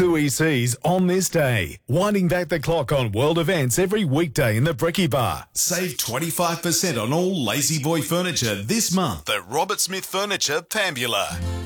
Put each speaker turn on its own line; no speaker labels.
2 ECs on this day. Winding back the clock on world events every weekday in the Brekkie Bar. Save 25% on all Lazy Boy furniture this month at Robert Smith Furniture, Pambula.